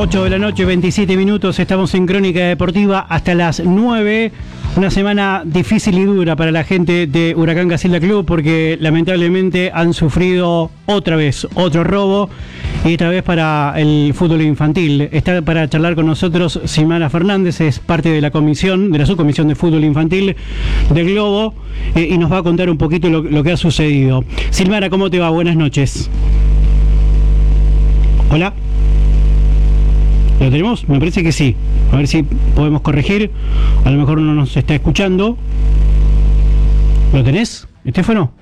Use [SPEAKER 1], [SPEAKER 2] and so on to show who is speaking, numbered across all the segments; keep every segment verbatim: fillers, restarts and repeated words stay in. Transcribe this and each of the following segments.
[SPEAKER 1] ocho de la noche, veintisiete minutos, estamos en Crónica Deportiva hasta las nueve. Una semana difícil y dura para la gente de Huracán Casilda Club porque lamentablemente han sufrido otra vez otro robo y esta vez para el fútbol infantil. Está para charlar con nosotros Silmara Fernández, es parte de la comisión, de la subcomisión de fútbol infantil del Globo eh, y nos va a contar un poquito lo, lo que ha sucedido. Silmara, ¿cómo te va? Buenas noches. Hola. ¿Lo tenemos? Me parece que sí. A ver si podemos corregir. A lo mejor no nos está escuchando. ¿Lo tenés, Estefano?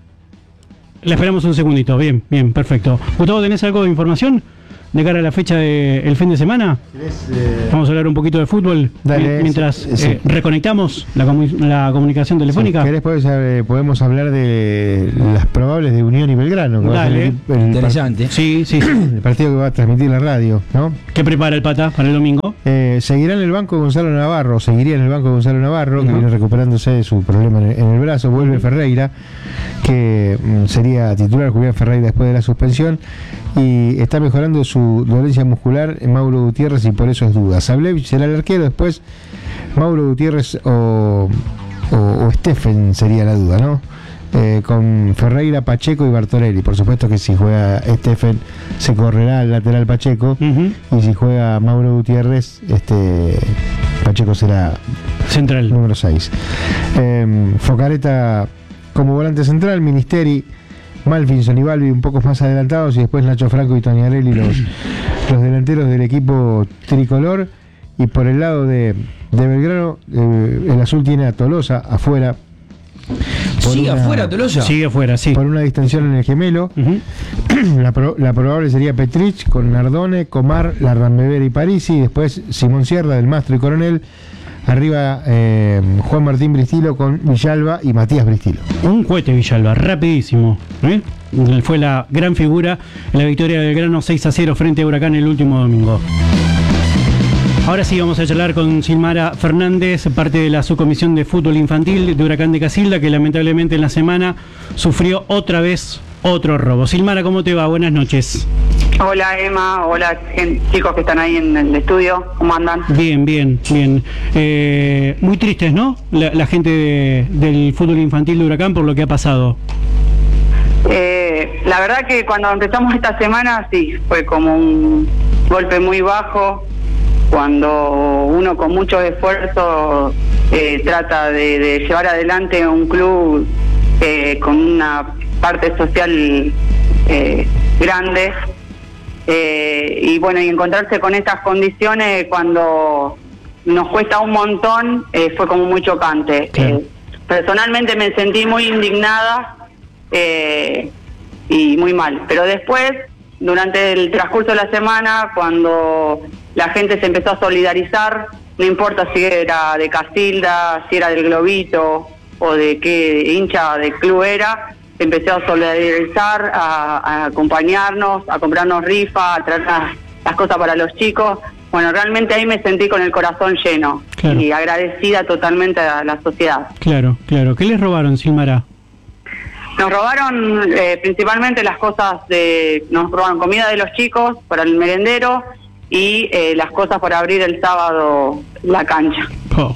[SPEAKER 1] La esperamos un segundito. Bien, bien, perfecto. Gustavo, ¿tenés algo de información de cara a la fecha del fin de semana? Eh... Vamos a hablar un poquito de fútbol. Dale, mientras sí. eh, reconectamos la, comu- la comunicación telefónica.
[SPEAKER 2] Si querés podés, eh, podemos hablar de las probables de Unión y Belgrano. Que
[SPEAKER 1] Dale.
[SPEAKER 2] Va a el, el
[SPEAKER 1] Interesante. Part- sí, sí, sí.
[SPEAKER 2] El partido que va a transmitir la radio, ¿no?
[SPEAKER 1] ¿Qué prepara el Pata para el domingo?
[SPEAKER 2] Eh, seguirá en el banco Gonzalo Navarro, seguiría en el banco Gonzalo Navarro, uh-huh. que viene recuperándose de su problema en el, en el brazo. Vuelve uh-huh. Ferreira, que mm, sería titular, Julián Ferreira después de la suspensión, y está mejorando su dolencia muscular en Mauro Gutiérrez y por eso es duda. Sablevich será el arquero, después Mauro Gutiérrez o, o, o Steffen sería la duda, ¿no? Eh, con Ferreira, Pacheco y Bartolelli. Por supuesto que si juega Steffen se correrá al lateral Pacheco, uh-huh. y si juega Mauro Gutiérrez, este Pacheco será
[SPEAKER 1] central
[SPEAKER 2] número seis. Eh, Focareta como volante central, Ministeri, Malfinson y Balbi un poco más adelantados, y después Nacho Franco y Toniarelli los, los delanteros del equipo tricolor. Y por el lado de, de Belgrano, eh, el azul tiene a Tolosa afuera.
[SPEAKER 3] ¿Sigue una, afuera Tolosa?
[SPEAKER 1] Sigue afuera, sí.
[SPEAKER 2] Por una distensión en el gemelo. Uh-huh. La, pro, la probable sería Petrich con Nardone, Comar, Larrambevera y Parisi. Y después Simón Sierra del Mastro y Coronel. Arriba eh, Juan Martín Bristilo con Villalba y Matías Bristilo.
[SPEAKER 1] Un cohete Villalba, rapidísimo. ¿eh? Fue la gran figura en la victoria del Belgrano seis a cero frente a Huracán el último domingo. Ahora sí vamos a charlar con Silmara Fernández, parte de la subcomisión de fútbol infantil de Huracán de Casilda, que lamentablemente en la semana sufrió otra vez otro robo. Silmara, ¿cómo te va? Buenas noches.
[SPEAKER 4] Hola Emma, hola gente, chicos que están ahí en el estudio, ¿cómo andan?
[SPEAKER 1] Bien, bien, bien. Eh, muy tristes, ¿no? La, la gente de, del fútbol infantil de Huracán por lo que ha pasado.
[SPEAKER 4] Eh, la verdad que cuando empezamos esta semana, sí, fue como un golpe muy bajo, cuando uno con mucho esfuerzo eh, trata de, de llevar adelante un club eh, con una parte social eh, grande. Eh, y bueno, y encontrarse con estas condiciones cuando nos cuesta un montón, eh, fue como muy chocante. Claro. Eh, personalmente me sentí muy indignada eh, y muy mal, pero después, durante el transcurso de la semana, cuando la gente se empezó a solidarizar, no importa si era de Casilda, si era del Globito o de qué hincha del club era, empecé a solidarizar, a, a acompañarnos, a comprarnos rifas, a traer las, las cosas para los chicos. Bueno, realmente ahí me sentí con el corazón lleno, claro, y agradecida totalmente a la sociedad.
[SPEAKER 1] Claro, claro. ¿Qué les robaron, Silmara?
[SPEAKER 4] Nos robaron eh, principalmente las cosas de... Nos robaron comida de los chicos para el merendero y eh, las cosas para abrir el sábado la cancha.
[SPEAKER 1] Oh.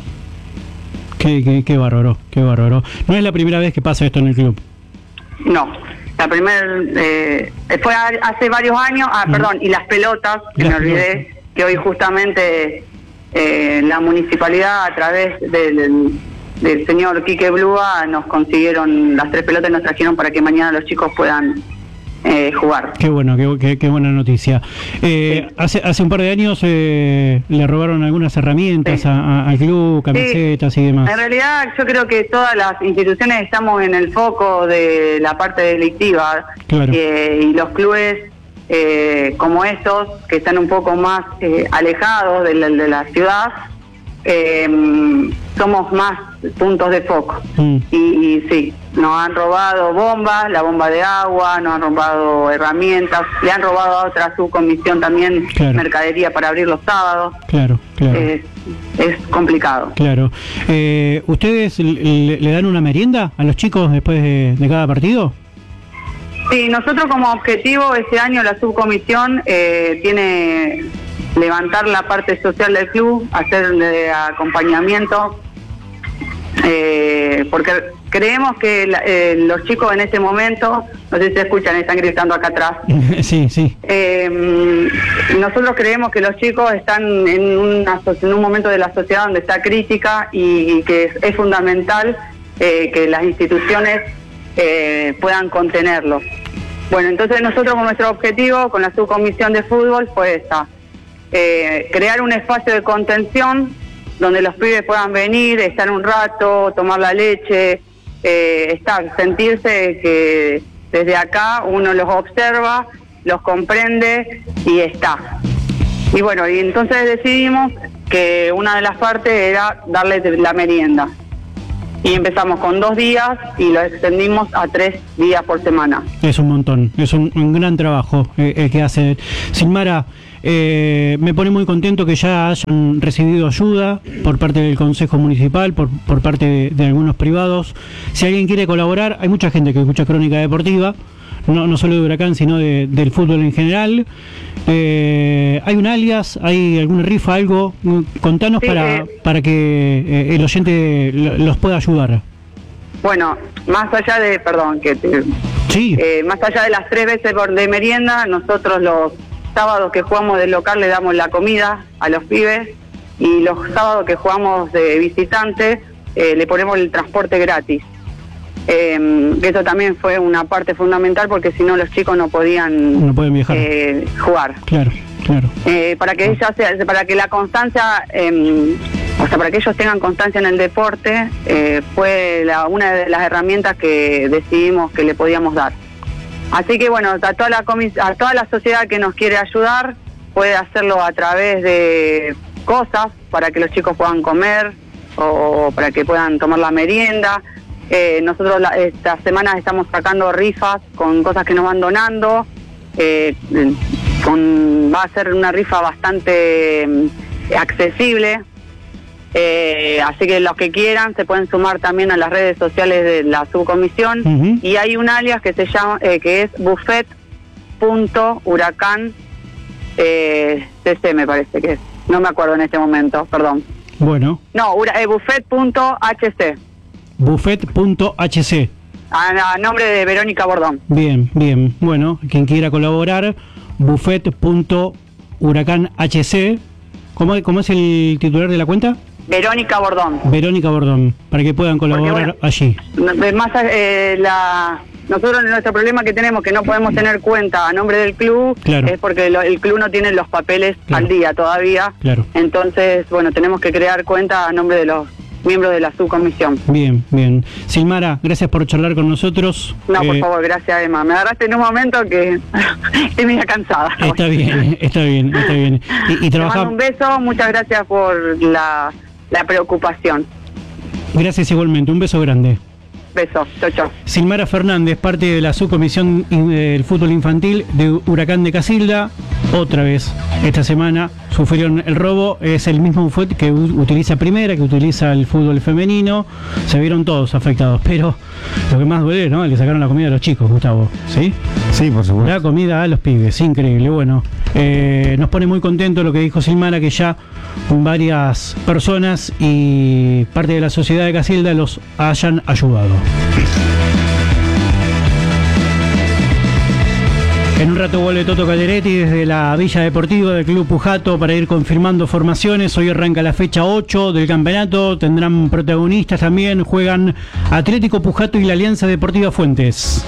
[SPEAKER 1] Qué, qué, qué bárbaro, qué bárbaro. No es la primera vez que pasa esto en el club.
[SPEAKER 4] No, la primera eh, fue hace varios años, ah, perdón, y las pelotas, que las me olvidé, pelotas. Que hoy justamente eh, la municipalidad a través del, del, del señor Quique Blúa nos consiguieron las tres pelotas y nos trajeron para que mañana los chicos puedan eh, jugar.
[SPEAKER 1] Qué bueno, qué, qué, qué buena noticia. Eh, sí. hace, hace un par de años eh, le robaron algunas herramientas, sí, a, a, al club, camisetas, sí, y demás.
[SPEAKER 4] En realidad yo creo que todas las instituciones estamos en el foco de la parte delictiva, claro, eh, y los clubes eh, como estos, que están un poco más eh, alejados de la, de la ciudad, eh, somos más puntos de foco. Mm. Y, y sí, nos han robado bombas, la bomba de agua, nos han robado herramientas, le han robado a otra subcomisión también, claro, mercadería para abrir los sábados.
[SPEAKER 1] Claro, claro.
[SPEAKER 4] Eh, es complicado.
[SPEAKER 1] Claro. Eh, ¿Ustedes le, le dan una merienda a los chicos después de, de cada partido?
[SPEAKER 4] Sí, nosotros como objetivo este año la subcomisión eh, tiene levantar la parte social del club, hacer de acompañamiento, eh, porque creemos que la, eh, los chicos en este momento, no sé si se escuchan, están gritando acá atrás.
[SPEAKER 1] Sí, sí.
[SPEAKER 4] Eh, nosotros creemos que los chicos están en, una, en un momento de la sociedad donde está crítica y, y que es, es fundamental eh, que las instituciones eh, puedan contenerlo. Bueno, entonces nosotros con nuestro objetivo, con la subcomisión de fútbol, fue esta, eh, crear un espacio de contención donde los pibes puedan venir, estar un rato, tomar la leche, eh, estar, sentirse que desde acá uno los observa, los comprende y está. Y bueno, y entonces decidimos que una de las partes era darles la merienda. Y empezamos con dos días y lo extendimos a tres días por semana.
[SPEAKER 1] Es un montón, es un, un gran trabajo eh, el que hace. Silmara, eh, me pone muy contento que ya hayan recibido ayuda por parte del Consejo Municipal, por, por parte de, de algunos privados. Si alguien quiere colaborar, hay mucha gente que escucha Crónica Deportiva, no, no solo de Huracán, sino de, del fútbol en general. Eh, ¿Hay un alias? ¿Hay alguna rifa, algo? Contanos sí, para, eh, para que eh, el oyente los pueda ayudar.
[SPEAKER 4] Bueno, más allá de, perdón, que te,
[SPEAKER 1] sí.
[SPEAKER 4] eh, más allá de las tres veces por de merienda, nosotros los sábados que jugamos del local le damos la comida a los pibes y los sábados que jugamos de visitante eh, le ponemos el transporte gratis. Eh, eso también fue una parte fundamental porque si no los chicos no podían
[SPEAKER 1] no pueden viajar.
[SPEAKER 4] Eh, jugar.
[SPEAKER 1] Claro, claro.
[SPEAKER 4] Eh, para que ella sea, para que la constancia, eh, o sea, para que ellos tengan constancia en el deporte, eh, fue la, una de las herramientas que decidimos que le podíamos dar. Así que bueno, a toda la comis- a toda la sociedad que nos quiere ayudar puede hacerlo a través de cosas para que los chicos puedan comer o para que puedan tomar la merienda. Eh, nosotros la, esta semana estamos sacando rifas con cosas que nos van donando, eh, con, va a ser una rifa bastante eh, accesible, eh, así que los que quieran se pueden sumar también a las redes sociales de la subcomisión. Uh-huh. Y hay un alias que se llama eh, que es buffet punto huracán eh, C C, me parece que es, no me acuerdo en este momento, perdón.
[SPEAKER 1] Bueno.
[SPEAKER 4] No, eh, buffet punto H C.
[SPEAKER 1] buffet punto H C.
[SPEAKER 4] A, a nombre de Verónica Bordón.
[SPEAKER 1] Bien, bien. Bueno, quien quiera colaborar, buffet punto huracán H C. ¿Cómo, ¿Cómo es el titular de la cuenta?
[SPEAKER 4] Verónica Bordón.
[SPEAKER 1] Verónica Bordón, para que puedan colaborar. Porque, bueno,
[SPEAKER 4] allí. Más, eh, la, nosotros nuestro problema que tenemos que no podemos tener cuenta a nombre del club,
[SPEAKER 1] claro,
[SPEAKER 4] es porque lo, el club no tiene los papeles claro. al día todavía.
[SPEAKER 1] Claro.
[SPEAKER 4] Entonces, bueno, tenemos que crear cuenta a nombre de los miembros de la subcomisión.
[SPEAKER 1] Bien, bien. Silmara, gracias por charlar con nosotros.
[SPEAKER 4] No,
[SPEAKER 1] eh,
[SPEAKER 4] por favor, gracias, Emma. Me agarraste en un momento que estoy media cansada.
[SPEAKER 1] Está bien, está bien, está bien. Y, y trabaja...
[SPEAKER 4] Te mando un beso, muchas gracias por la, la preocupación.
[SPEAKER 1] Gracias igualmente, un beso grande.
[SPEAKER 4] Besos, chau, chau.
[SPEAKER 1] Silmara Fernández, parte de la subcomisión del fútbol infantil de Huracán de Casilda. Otra vez, esta semana sufrieron el robo. Es el mismo buffet que utiliza Primera, que utiliza el fútbol femenino. Se vieron todos afectados, pero lo que más duele, ¿no? Le sacaron la comida a los chicos, Gustavo. ¿Sí?
[SPEAKER 2] Sí, por supuesto.
[SPEAKER 1] La comida a los pibes, increíble. Bueno, eh, nos pone muy contento lo que dijo Silmara, que ya varias personas y parte de la sociedad de Casilda los hayan ayudado. En un rato vuelve Toto Calderetti desde la Villa Deportiva del Club Pujato para ir confirmando formaciones. Hoy arranca la fecha ocho del campeonato. Tendrán protagonistas también. Juegan Atlético Pujato y la Alianza Deportiva Fuentes.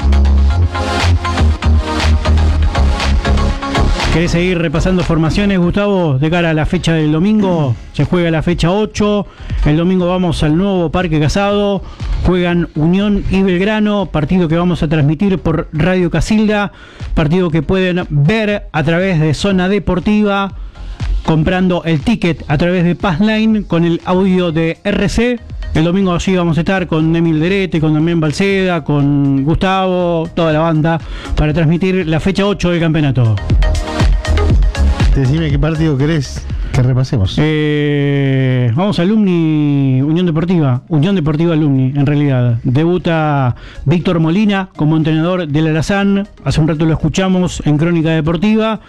[SPEAKER 1] ¿Querés seguir repasando formaciones, Gustavo? De cara a la fecha del domingo, se juega la fecha ocho. El domingo vamos al nuevo Parque Casado. Juegan Unión y Belgrano, partido que vamos a transmitir por Radio Casilda. Partido que pueden ver a través de Zona Deportiva, comprando el ticket a través de Passline con el audio de R C. El domingo allí vamos a estar con Emil Derete, con Damián Balceda, con Gustavo, toda la banda, para transmitir la fecha ocho del campeonato.
[SPEAKER 2] Decime qué partido querés que repasemos.
[SPEAKER 1] Eh, vamos a Alumni Unión Deportiva. Unión Deportiva Alumni, en realidad. Debuta Víctor Molina como entrenador del Alazán. Hace un rato lo escuchamos en Crónica Deportiva.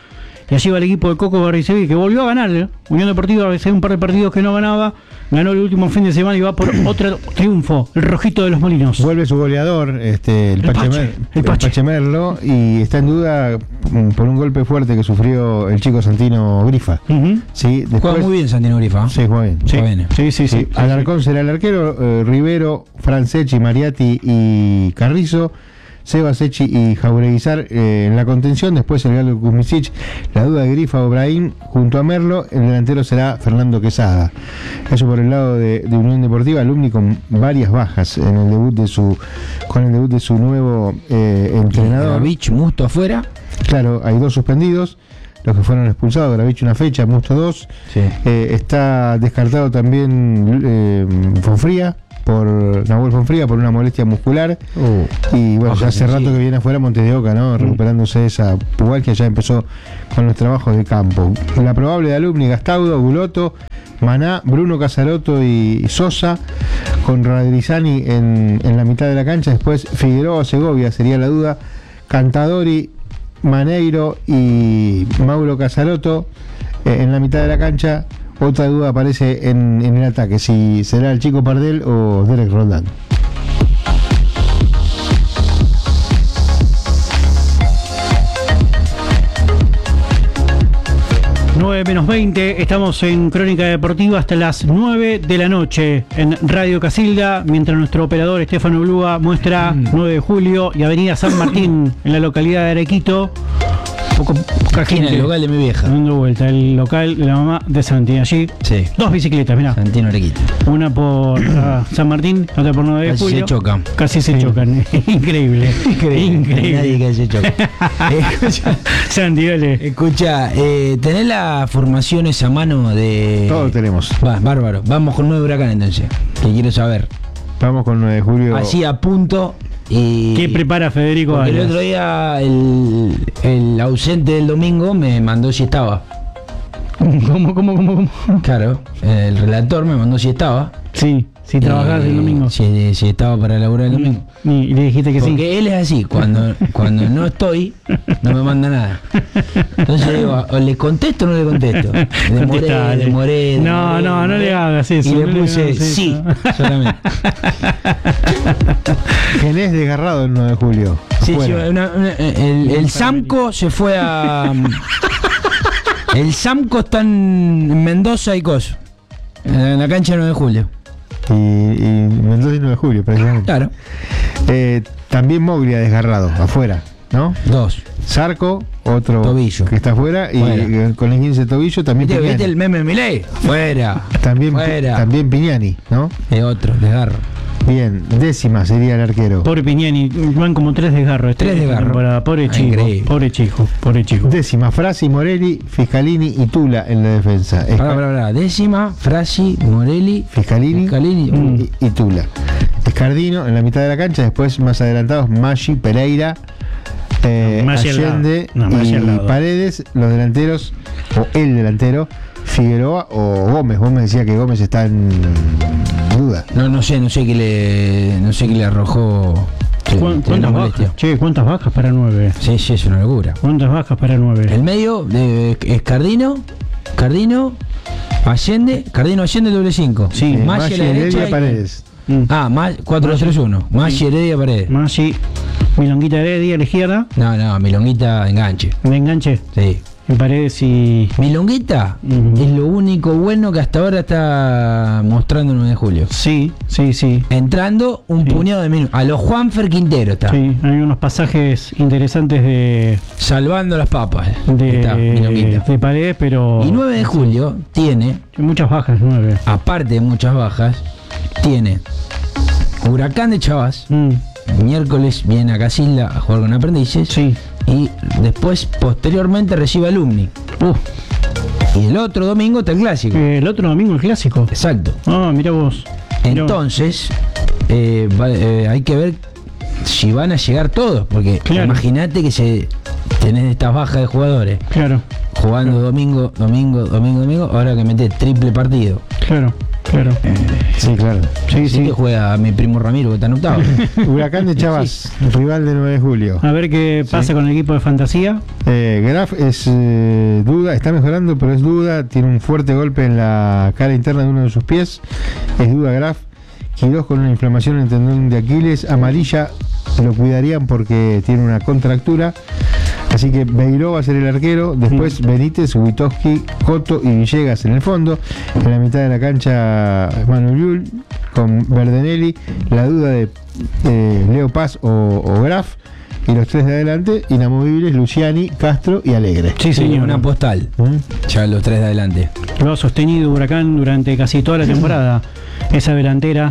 [SPEAKER 1] y allí va el equipo de Coco Barrisevi, que volvió a ganar, ¿eh? Unión Deportiva, hace un par de partidos que no ganaba, ganó el último fin de semana y va por otro triunfo, el Rojito de los Molinos.
[SPEAKER 2] Vuelve su goleador, este, el,
[SPEAKER 1] El
[SPEAKER 2] Pache,
[SPEAKER 1] Pache,
[SPEAKER 2] Mer-
[SPEAKER 1] el
[SPEAKER 2] el
[SPEAKER 1] Pache.
[SPEAKER 2] Pache Merlo, y está en duda mm, por un golpe fuerte que sufrió el chico Santino Grifa.
[SPEAKER 1] Uh-huh.
[SPEAKER 2] Sí, después,
[SPEAKER 3] Juega muy bien Santino Grifa.
[SPEAKER 2] Sí, juega bien.
[SPEAKER 1] Sí,
[SPEAKER 3] Juega bien.
[SPEAKER 1] sí, sí, sí.
[SPEAKER 2] Sí, Alarcón será el arquero, eh, Rivero, Franceschi, Mariatti y Carrizo, Seba Sechi y Jaureguizar eh, en la contención, después el Galo Kuzmicic, la duda de Grifa o Brahim junto a Merlo, el delantero será Fernando Quesada. Eso por el lado de, de Unión Deportiva, Alumni con varias bajas en el debut de su con el debut de su nuevo eh, entrenador.
[SPEAKER 3] Gravich, Musto afuera.
[SPEAKER 2] Claro, hay dos suspendidos, los que fueron expulsados, Gravich una fecha, Musto dos.
[SPEAKER 3] Sí.
[SPEAKER 2] Eh, está descartado también eh, Fonfría, por Nahuel Fonfría, por una molestia muscular.
[SPEAKER 3] Uh,
[SPEAKER 2] Y bueno,
[SPEAKER 3] Ojo,
[SPEAKER 2] ya hace
[SPEAKER 3] sí.
[SPEAKER 2] rato que viene afuera Montes de Oca, ¿no? Recuperándose esa Pugal que ya empezó con los trabajos de campo. La probable de Alumni, Gastaudo, Guloto, Maná, Bruno Casaroto y Sosa, con Radrizani en, en la mitad de la cancha. Después Figueroa, Segovia sería la duda. Cantadori, Maneiro y Mauro Casaroto eh, en la mitad de la cancha. Otra duda aparece en, en el ataque, si será el Chico Pardel o Derek Roldán.
[SPEAKER 1] nueve menos veinte, estamos en Crónica Deportiva hasta las nueve de la noche en Radio Casilda, mientras nuestro operador Estefano Blúa muestra nueve de julio y Avenida San Martín en la localidad de Arequito. Poco, poca
[SPEAKER 3] Aquí en
[SPEAKER 1] gente
[SPEAKER 3] el local de mi vieja.
[SPEAKER 1] dando vuelta, el local de la mamá de Santi. Allí,
[SPEAKER 3] Sí.
[SPEAKER 1] dos bicicletas, mirá.
[SPEAKER 3] Santino Arequito.
[SPEAKER 1] Una por ah, San Martín, otra por nueve de
[SPEAKER 3] Casi
[SPEAKER 1] julio.
[SPEAKER 3] se chocan.
[SPEAKER 1] Casi se chocan. Increíble. Increíble.
[SPEAKER 3] Nadie que se choca. Escucha,
[SPEAKER 1] Santi, dale.
[SPEAKER 3] escucha eh, ¿tenés las formaciones a mano de...?
[SPEAKER 2] Todo tenemos.
[SPEAKER 3] Va, bárbaro. Vamos con nueve Huracán entonces. Que quiero saber.
[SPEAKER 2] Vamos con nueve de julio.
[SPEAKER 3] Así a punto. Y
[SPEAKER 1] ¿Qué prepara Federico
[SPEAKER 3] porque el
[SPEAKER 1] Arias?
[SPEAKER 3] otro día el, el ausente del domingo me mandó si estaba.
[SPEAKER 1] ¿Cómo, cómo, cómo, cómo?
[SPEAKER 3] Claro, el relator me mandó si estaba.
[SPEAKER 1] Sí, si trabajás
[SPEAKER 3] Eh,
[SPEAKER 1] el domingo.
[SPEAKER 3] Si, si estaba para laburar el domingo.
[SPEAKER 1] Y, y le dijiste que
[SPEAKER 3] Porque
[SPEAKER 1] sí.
[SPEAKER 3] él es así, cuando, cuando no estoy, no me manda nada. Entonces digo, o le contesto o no le contesto. Demoré,
[SPEAKER 1] Contestale.
[SPEAKER 3] demoré,
[SPEAKER 1] No,
[SPEAKER 3] demoré,
[SPEAKER 1] no, no
[SPEAKER 3] demoré.
[SPEAKER 1] le hagas eso,
[SPEAKER 3] Y le
[SPEAKER 1] no le
[SPEAKER 3] puse
[SPEAKER 1] hagas eso.
[SPEAKER 3] sí, solamente.
[SPEAKER 2] Genés desgarrado el nueve de julio.
[SPEAKER 3] Sí, sí,
[SPEAKER 2] Afuera.
[SPEAKER 3] una- una- el, el Samco se fue a... El Samco está en Mendoza y Coso. En la cancha del nueve de julio.
[SPEAKER 2] Y, y Mendoza y nueve de julio, precisamente.
[SPEAKER 3] Claro.
[SPEAKER 2] Eh, también Moglia desgarrado, afuera, ¿no?
[SPEAKER 3] Dos.
[SPEAKER 2] Zarco, otro
[SPEAKER 3] Tobillo.
[SPEAKER 2] que está afuera, y
[SPEAKER 3] Fuera.
[SPEAKER 2] eh, con el quince de tobillo también
[SPEAKER 3] ¿Viste,
[SPEAKER 2] Piñani.
[SPEAKER 3] ¿Viste el meme de Milei? Fuera.
[SPEAKER 2] También,
[SPEAKER 3] Fuera.
[SPEAKER 2] también Piñani, ¿no?
[SPEAKER 3] De otro, desgarro.
[SPEAKER 2] Bien, décima sería el arquero.
[SPEAKER 1] Pobre Piñani, van como tres desgarros. este-
[SPEAKER 3] Tres
[SPEAKER 1] esta
[SPEAKER 3] desgarros.
[SPEAKER 1] temporada. Pobre
[SPEAKER 3] Ah,
[SPEAKER 1] chico,
[SPEAKER 3] increíble.
[SPEAKER 1] pobre chico, pobre chico.
[SPEAKER 2] Décima, Frasi, Morelli, Fiscalini y Tula en la defensa.
[SPEAKER 3] Pará,
[SPEAKER 2] Esca-
[SPEAKER 3] pará, pará. Décima, Frasi, Morelli,
[SPEAKER 2] Fiscalini,
[SPEAKER 3] Fiscalini.
[SPEAKER 1] Mm.
[SPEAKER 2] y, y Tula. Escardino en la mitad de la cancha, después más adelantados Maggi, Pereira, eh,
[SPEAKER 1] Maggi al lado.
[SPEAKER 2] Allende
[SPEAKER 1] No, Maggi al
[SPEAKER 2] y
[SPEAKER 1] lado.
[SPEAKER 2] Paredes, los delanteros, o el delantero, Figueroa o Gómez. Gómez decía que Gómez está en duda.
[SPEAKER 3] No, no sé, no sé qué le, no sé qué le arrojó. Sí,
[SPEAKER 1] ¿Cuán-
[SPEAKER 3] tiene
[SPEAKER 1] ¿Cuántas
[SPEAKER 3] una molestia.
[SPEAKER 1] bajas? Che, ¿cuántas bajas para nueve?
[SPEAKER 3] Sí, sí, es una locura.
[SPEAKER 1] ¿Cuántas bajas para nueve?
[SPEAKER 3] El medio de, es Cardino, Cardino, Allende, Cardino Allende doble cinco.
[SPEAKER 1] Sí,
[SPEAKER 2] Eh,
[SPEAKER 3] Maggi a la
[SPEAKER 2] Heredia,
[SPEAKER 3] derecha. y-
[SPEAKER 2] Paredes.
[SPEAKER 1] Mm.
[SPEAKER 3] Ah, más cuatro dos tres uno. Maggi, Heredia, Paredes.
[SPEAKER 1] Maggi, Milonguita Heredia a la izquierda,
[SPEAKER 3] No, no, Milonguita enganche.
[SPEAKER 1] de enganche,
[SPEAKER 3] Sí.
[SPEAKER 1] en Paredes y...
[SPEAKER 3] Milonguita
[SPEAKER 1] Ujú.
[SPEAKER 3] es lo único bueno que hasta ahora está mostrando el nueve de julio.
[SPEAKER 1] Sí, sí, sí.
[SPEAKER 3] Entrando un
[SPEAKER 1] Sí.
[SPEAKER 3] puñado de minutos. A los Juanfer Quintero está.
[SPEAKER 1] Sí, hay unos pasajes interesantes de,
[SPEAKER 3] Salvando las papas.
[SPEAKER 1] de,
[SPEAKER 3] Está, Milonguita.
[SPEAKER 1] de Paredes, pero...
[SPEAKER 3] Y nueve de julio tiene,
[SPEAKER 1] Hay muchas bajas, nueve.
[SPEAKER 3] aparte de muchas bajas, tiene Huracán de Chavas.
[SPEAKER 1] Mm,
[SPEAKER 3] Miércoles viene a Casilda a jugar con aprendices.
[SPEAKER 1] sí.
[SPEAKER 3] Y después, posteriormente, recibe Alumni.
[SPEAKER 1] Uh,
[SPEAKER 3] Y el otro domingo está el clásico.
[SPEAKER 1] el otro domingo el clásico.
[SPEAKER 3] Exacto.
[SPEAKER 1] Ah, mira vos. Mirá vos.
[SPEAKER 3] Entonces, eh, va- eh, hay que ver si van a llegar todos. Porque
[SPEAKER 1] Claro.
[SPEAKER 3] imagínate que se tenés estas bajas de jugadores
[SPEAKER 1] Claro,
[SPEAKER 3] jugando domingo, domingo, domingo, domingo. Ahora que metés triple partido.
[SPEAKER 1] claro. Claro.
[SPEAKER 3] Eh,
[SPEAKER 2] Sí, claro.
[SPEAKER 1] Sí,
[SPEAKER 3] sí,
[SPEAKER 1] sí.
[SPEAKER 3] que juega mi primo Ramiro, que está en octavo.
[SPEAKER 2] Huracán de Chavas, rival de nueve de julio.
[SPEAKER 1] A ver qué pasa
[SPEAKER 2] Sí.
[SPEAKER 1] con el equipo de Fantasía.
[SPEAKER 2] Eh, Graf es eh, duda, está mejorando, pero es duda. Tiene un fuerte golpe en la cara interna de uno de sus pies. Es duda Graf. Quirós con una inflamación en el tendón de Aquiles. Amarilla lo cuidarían porque tiene una contractura. Así que Beiró va a ser el arquero. Después Benítez, Witowski, Coto y Villegas en el fondo. En la mitad de la cancha Manuel Llull con Verdenelli. La duda de eh, Leo Paz o, o Graf. Y los tres de adelante, inamovibles, Luciani, Castro y Alegre.
[SPEAKER 1] Sí,
[SPEAKER 3] Sí,
[SPEAKER 1] señor.
[SPEAKER 3] una postal.
[SPEAKER 2] ¿Mm?
[SPEAKER 3] Ya los tres de adelante.
[SPEAKER 1] Lo ha sostenido Huracán durante casi toda la temporada. Esa delantera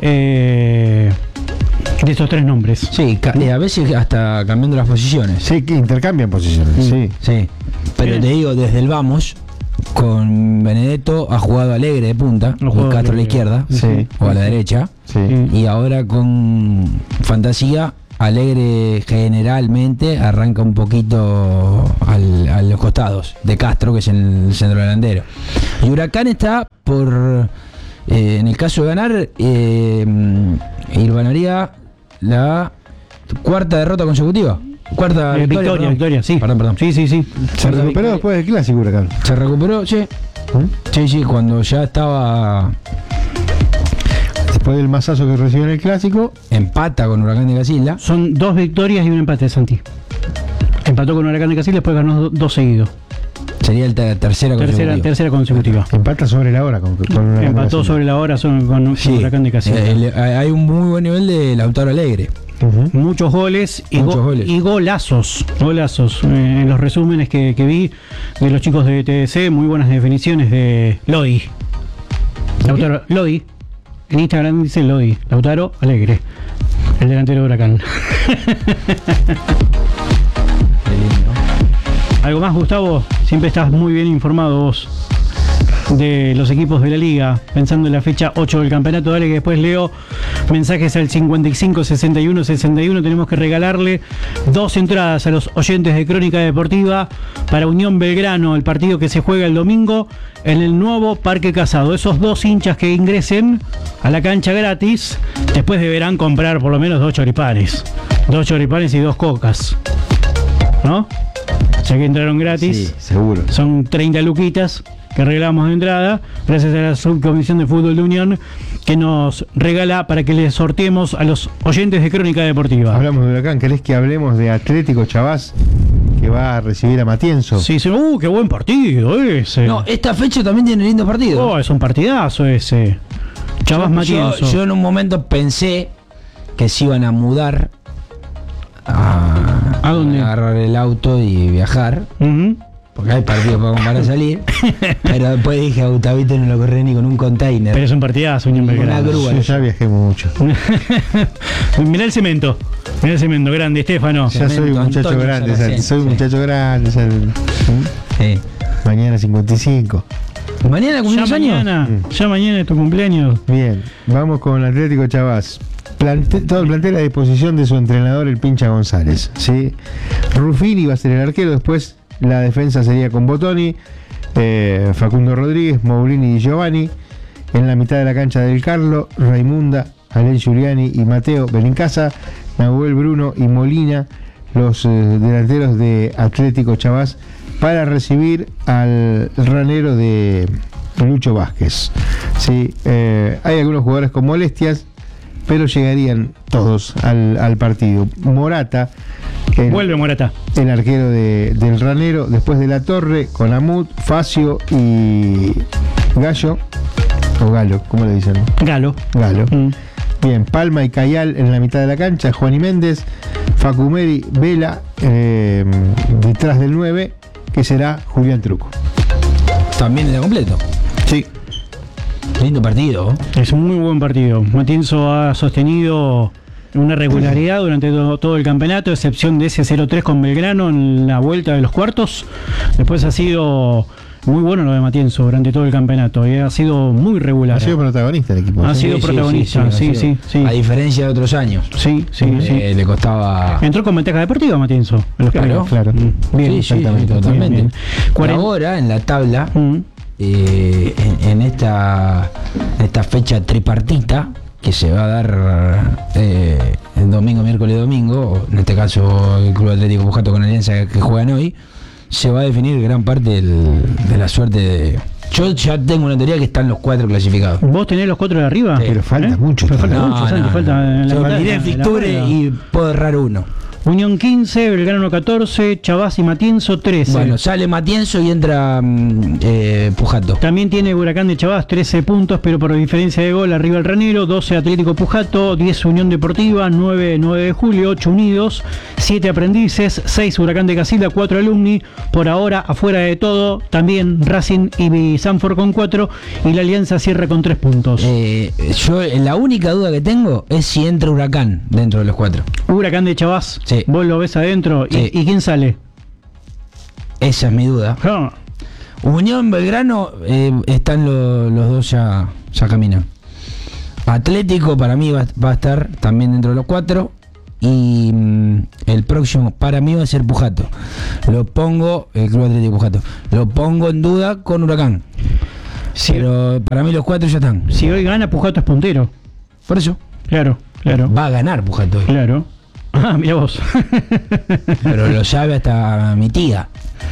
[SPEAKER 1] eh, de estos tres nombres.
[SPEAKER 3] Sí, ca- eh, a veces hasta cambiando las posiciones.
[SPEAKER 2] Sí, que intercambian posiciones. Sí.
[SPEAKER 3] Sí. Pero
[SPEAKER 1] Bien.
[SPEAKER 3] te digo, desde el vamos, con Benedetto ha jugado Alegre de punta,
[SPEAKER 1] Ha jugado
[SPEAKER 3] y Castro a la
[SPEAKER 1] Alegre.
[SPEAKER 3] izquierda,
[SPEAKER 2] Sí.
[SPEAKER 3] o a la derecha.
[SPEAKER 2] Sí.
[SPEAKER 1] Mm.
[SPEAKER 3] Y ahora con Fantasía, Alegre generalmente arranca un poquito al- a los costados de Castro, que es el centro delantero. Y Huracán está por, eh, en el caso de ganar, eh, ganaría la cuarta derrota consecutiva. Cuarta
[SPEAKER 1] Eh,
[SPEAKER 3] victoria,
[SPEAKER 1] victoria,
[SPEAKER 3] perdón.
[SPEAKER 1] victoria, sí.
[SPEAKER 3] Perdón, perdón.
[SPEAKER 1] Sí, sí, sí.
[SPEAKER 2] Se recuperó después del clásico Huracán.
[SPEAKER 3] Se recuperó, sí.
[SPEAKER 2] ¿Mm?
[SPEAKER 3] Sí, sí, cuando ya estaba
[SPEAKER 2] Después del masazo que recibió en el clásico.
[SPEAKER 3] empata con Huracán de Casilda.
[SPEAKER 1] Son dos victorias y un empate de Santi. Empató con Huracán de Casillas, después ganó do- dos seguidos.
[SPEAKER 3] Sería la ter- tercera
[SPEAKER 1] Tercera,
[SPEAKER 3] consecutiva.
[SPEAKER 1] tercera consecutiva.
[SPEAKER 2] Empata sobre la hora con, con Huracán de
[SPEAKER 1] Empató
[SPEAKER 2] Brasil.
[SPEAKER 1] sobre la hora son- con, con
[SPEAKER 3] Sí,
[SPEAKER 1] Huracán de Casillas.
[SPEAKER 3] eh, el- hay un muy buen nivel de Lautaro Alegre.
[SPEAKER 2] Ujú.
[SPEAKER 1] Muchos goles y,
[SPEAKER 3] Muchos
[SPEAKER 1] go-
[SPEAKER 3] goles.
[SPEAKER 1] y golazos. Golazos. Eh, en los resúmenes que, que vi de los chicos de T D C, muy buenas definiciones de Lodi. Lautaro, Lodi. En Instagram dice Lodi. Lautaro Alegre. El delantero de Huracán. ¿Algo más, Gustavo? Siempre estás muy bien informado vos de los equipos de la liga, pensando en la fecha ocho del campeonato. Dale que después leo mensajes al cincuenta y cinco, sesenta y uno, sesenta y uno. Tenemos que regalarle dos entradas a los oyentes de Crónica Deportiva para Unión Belgrano, el partido que se juega el domingo en el nuevo Parque Casado. Esos dos hinchas que ingresen a la cancha gratis, después deberán comprar por lo menos dos choripanes. Dos choripanes y dos cocas, ¿no? Ya que entraron gratis.
[SPEAKER 2] Sí, seguro.
[SPEAKER 1] Son treinta luquitas que regalamos de entrada, gracias a la Subcomisión de Fútbol de Unión, que nos regala para que les sorteemos a los oyentes de Crónica Deportiva.
[SPEAKER 2] Hablamos de Huracán. ¿Querés que hablemos de Atlético Chavás, que va a recibir a Matienzo?
[SPEAKER 1] Sí, sí, uh, qué buen partido ese.
[SPEAKER 3] No, esta fecha también tiene lindos partidos.
[SPEAKER 1] Oh, es un partidazo ese. Chavás
[SPEAKER 3] Yo-
[SPEAKER 1] Matienzo.
[SPEAKER 3] Yo, yo en un momento pensé que se iban a mudar a,
[SPEAKER 1] ¿A dónde?
[SPEAKER 3] agarrar el auto y viajar,
[SPEAKER 1] Ujú.
[SPEAKER 3] porque hay partidos para, para salir. Pero después dije, a Gustavito no lo corré ni con un container.
[SPEAKER 1] Pero es un partidazo, Unión
[SPEAKER 3] Con una
[SPEAKER 1] Belgrano.
[SPEAKER 3] grúa.
[SPEAKER 2] Yo ya viajé mucho.
[SPEAKER 1] Mirá el cemento. Mirá el cemento, grande, Estefano.
[SPEAKER 2] Ya soy un muchacho
[SPEAKER 3] Antonio
[SPEAKER 2] grande.
[SPEAKER 3] Saracen,
[SPEAKER 2] ya soy un
[SPEAKER 3] sí.
[SPEAKER 2] muchacho grande. ya- ¿Mm?
[SPEAKER 3] Sí.
[SPEAKER 2] Mañana cincuenta y cinco.
[SPEAKER 3] ¿Mañana
[SPEAKER 1] Ya
[SPEAKER 3] cumplimos años?
[SPEAKER 1] mañana,
[SPEAKER 2] Mm.
[SPEAKER 1] ya mañana es tu cumpleaños.
[SPEAKER 2] Bien, vamos con Atlético Chavás. Plante- todo el plantel a disposición de su entrenador, el Pincha González. ¿Sí? Ruffini va a ser el arquero. Después la defensa sería con Botoni, eh, Facundo Rodríguez, Moulini y Giovanni. En la mitad de la cancha del Carlo, Raimunda, Alén Giuliani y Mateo Benincasa, Nahuel Bruno y Molina, los eh, delanteros de Atlético Chavás, para recibir al ranero de Lucho Vázquez. Sí, eh, hay algunos jugadores con molestias, pero llegarían todos al, al partido. Morata, el,
[SPEAKER 1] Vuelve Morata.
[SPEAKER 2] el arquero de- del ranero, después de La Torre, con Amut, Facio y Gallo, o Galo, ¿cómo le dicen?
[SPEAKER 1] Galo.
[SPEAKER 2] Galo.
[SPEAKER 1] Mm.
[SPEAKER 2] Bien, Palma y Cayal en la mitad de la cancha, Juan y Méndez, Facumeri, Vela, eh, detrás del nueve, que será Julián Truco.
[SPEAKER 3] También está completo.
[SPEAKER 2] Sí.
[SPEAKER 3] Lindo partido.
[SPEAKER 1] Es un muy buen partido. Matienzo ha sostenido una regularidad durante todo, todo el campeonato, excepción de ese cero tres con Belgrano en la vuelta de los cuartos. Después ha sido muy bueno lo de Matienzo durante todo el campeonato y ha sido muy regular.
[SPEAKER 2] Ha sido protagonista el equipo.
[SPEAKER 1] Ha
[SPEAKER 2] ¿sí?
[SPEAKER 1] sido protagonista, sí,
[SPEAKER 3] ha sido.
[SPEAKER 1] sí, sí.
[SPEAKER 3] A diferencia de otros años.
[SPEAKER 1] Sí, sí, sí.
[SPEAKER 3] Eh, le costaba.
[SPEAKER 1] Entró con ventaja deportiva Matienzo. en los
[SPEAKER 3] Claro,
[SPEAKER 1] playoffs.
[SPEAKER 2] claro.
[SPEAKER 1] Mm, Bien,
[SPEAKER 3] Sí, sí,
[SPEAKER 1] exactamente.
[SPEAKER 3] totalmente.
[SPEAKER 1] Bien, bien.
[SPEAKER 3] Y
[SPEAKER 1] Cuaren-
[SPEAKER 3] ahora en la tabla
[SPEAKER 1] Mm,
[SPEAKER 3] eh, en, en esta, esta fecha tripartita que se va a dar eh, el domingo, miércoles y domingo, en este caso el Club Atlético Pujato con Alianza que juegan hoy, se va a definir gran parte del, de la suerte de... Yo ya tengo una teoría que están los cuatro clasificados.
[SPEAKER 1] ¿Vos tenés los cuatro de arriba?
[SPEAKER 3] Sí.
[SPEAKER 2] Pero falta
[SPEAKER 1] ¿Eh?
[SPEAKER 2] mucho.
[SPEAKER 1] Pero falta
[SPEAKER 3] No,
[SPEAKER 1] mucho,
[SPEAKER 3] no,
[SPEAKER 1] Santi,
[SPEAKER 3] no.
[SPEAKER 1] falta la
[SPEAKER 3] Yo
[SPEAKER 1] mitad,
[SPEAKER 3] miré
[SPEAKER 1] la-
[SPEAKER 3] en
[SPEAKER 1] la
[SPEAKER 3] Fixture
[SPEAKER 1] rueda.
[SPEAKER 3] y puedo errar uno.
[SPEAKER 1] Unión quince, Belgrano catorce, Chavás y Matienzo trece.
[SPEAKER 3] Bueno, sale Matienzo y entra mm, eh, Pujato.
[SPEAKER 1] También tiene Huracán de Chavás trece puntos, pero por diferencia de gol arriba el Ranero, doce Atlético Pujato, diez Unión Deportiva, nueve nueve de julio, ocho Unidos, siete Aprendices, seis Huracán de Casilda, cuatro Alumni, por ahora afuera de todo, también Racing y Sanford con cuatro y la Alianza cierra con tres puntos.
[SPEAKER 3] Eh, yo la única duda que tengo es si entra Huracán dentro de los cuatro.
[SPEAKER 1] Huracán de Chavás,
[SPEAKER 3] Sí.
[SPEAKER 1] vos lo ves adentro, ¿y,
[SPEAKER 3] Sí.
[SPEAKER 1] ¿y quién sale?
[SPEAKER 3] Esa es mi duda.
[SPEAKER 1] Ah,
[SPEAKER 3] Unión Belgrano eh, están lo- los dos ya, ya caminan. Atlético para mí va, va a estar también dentro de los cuatro. Y mm, el próximo para mí va a ser Pujato. Lo pongo, el Club Atlético Pujato. Lo pongo en duda con Huracán.
[SPEAKER 1] si,
[SPEAKER 3] Pero para mí los cuatro ya están.
[SPEAKER 1] si hoy gana, Pujato es puntero.
[SPEAKER 3] Por eso.
[SPEAKER 1] Claro, claro,
[SPEAKER 3] Va a ganar Pujato hoy.
[SPEAKER 1] claro. Ah, mira vos.
[SPEAKER 3] Pero lo sabe hasta mi tía.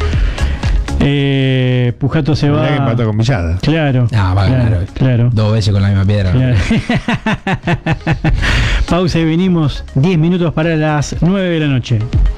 [SPEAKER 1] eh, Pujato se
[SPEAKER 2] Mirá
[SPEAKER 1] va.
[SPEAKER 2] que empató con Villada.
[SPEAKER 1] Claro.
[SPEAKER 3] Ah, va a
[SPEAKER 1] claro,
[SPEAKER 3] ganar hoy.
[SPEAKER 1] Claro.
[SPEAKER 3] Dos veces con la misma piedra.
[SPEAKER 1] Claro. Pausa y venimos diez minutos para las nueve de la noche.